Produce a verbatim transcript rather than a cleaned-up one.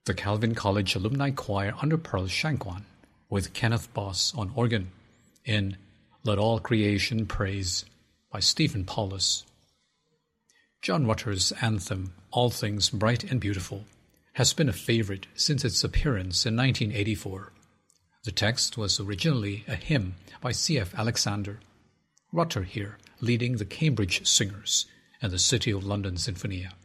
The Calvin College Alumni Choir under Pearl Shankwan, with Kenneth Boss on organ, in Let All Creation Praise by Stephen Paulus. John Rutter's anthem, All Things Bright and Beautiful, has been a favorite since its appearance in nineteen eighty-four. The text was originally a hymn by C F Alexander. Rutter here leading the Cambridge Singers and the City of London Sinfonia.